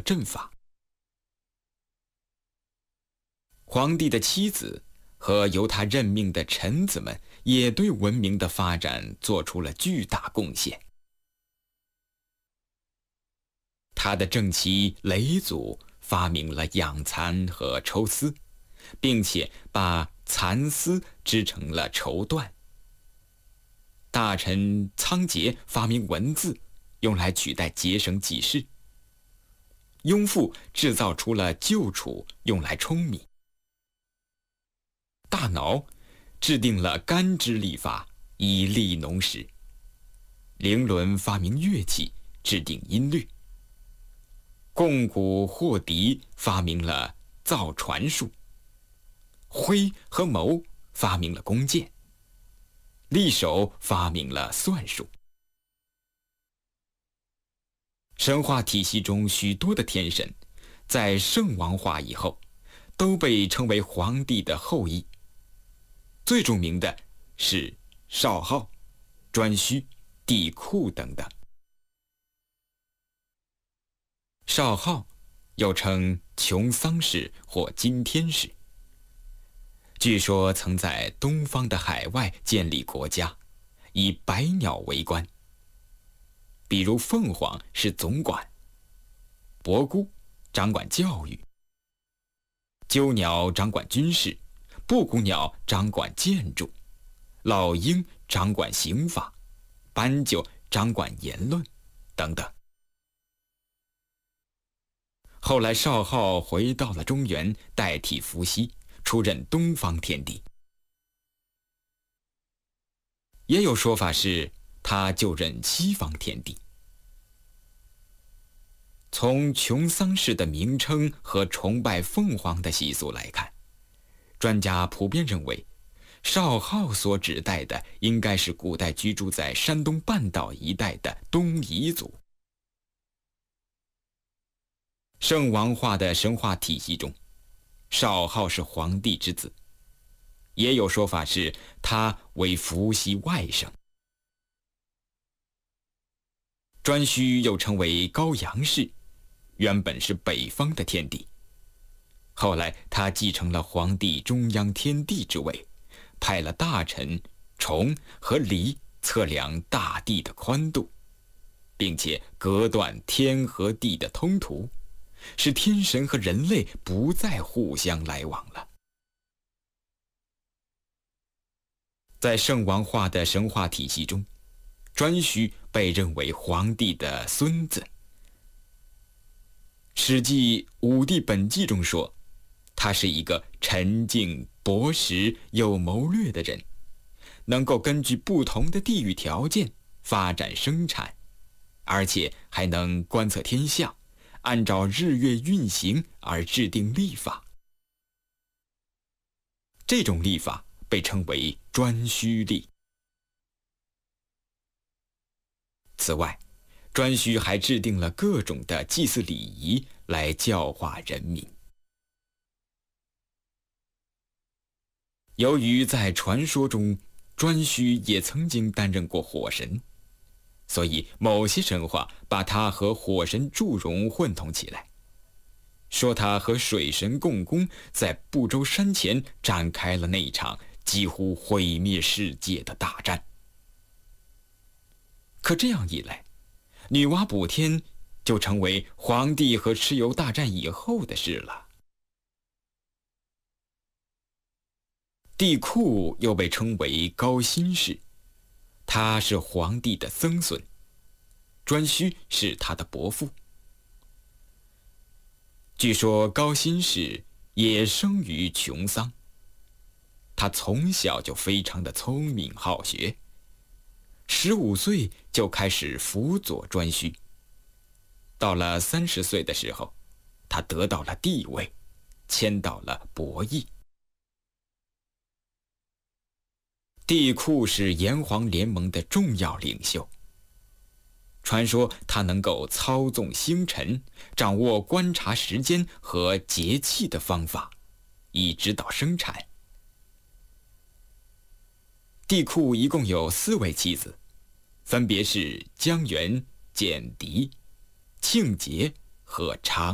阵法。皇帝的妻子和由他任命的臣子们也对文明的发展做出了巨大贡献。他的正妻嫘祖发明了养蚕和抽丝，并且把蚕丝织成了绸缎。大臣仓颉发明文字，用来取代节省记事。雍复制造出了旧杵，用来舂米。大脑制定了干支历法，以利农时。伶伦发明乐器，制定音律。贡古霍狄发明了造船术。徽和谋发明了弓箭。厉守发明了算术。神话体系中许多的天神，在圣王化以后，都被称为皇帝的后裔。最著名的是少昊、颛顼、帝喾等等。少昊又称穹桑氏或金天氏，据说曾在东方的海外建立国家，以百鸟为官。比如凤凰是总管，伯姑掌管教育，鸠鸟掌管军事，布谷鸟掌管建筑，老鹰掌管刑法，斑鸠掌管言论等等。后来少昊回到了中原，代替伏羲出任东方天帝。也有说法是他就任西方天帝。从穹桑氏的名称和崇拜凤凰的习俗来看，专家普遍认为少昊所指代的应该是古代居住在山东半岛一带的东夷族。圣王化的神话体系中，少昊是皇帝之子，也有说法是他为伏羲外甥。颛顼又称为高阳氏，原本是北方的天帝，后来他继承了皇帝中央天帝之位，派了大臣崇和黎测量大地的宽度，并且隔断天和地的通途，使天神和人类不再互相来往了。在圣王化的神话体系中，颛顼被认为皇帝的孙子。《史记·武帝本纪》中说，他是一个沉静、博识又谋略的人，能够根据不同的地域条件发展生产，而且还能观测天象，按照日月运行而制定历法。这种历法被称为颛顼历。此外，颛顼还制定了各种的祭祀礼仪来教化人民。由于在传说中颛顼也曾经担任过火神，所以某些神话把他和火神祝融混同起来，说他和水神共工在不周山前展开了那场几乎毁灭世界的大战。可这样一来，女娲补天就成为黄帝和蚩尤大战以后的事了。帝喾又被称为高辛氏，他是黄帝的曾孙，颛顼是他的伯父。据说高辛氏也生于穹桑，他从小就非常的聪明好学，15岁就开始辅佐颛顼。到了30岁的时候，他得到了帝位，迁到了伯邑。帝喾是炎黄联盟的重要领袖，传说他能够操纵星辰，掌握观察时间和节气的方法，以指导生产。帝喾一共有4位妻子，分别是姜原、简狄、庆节和长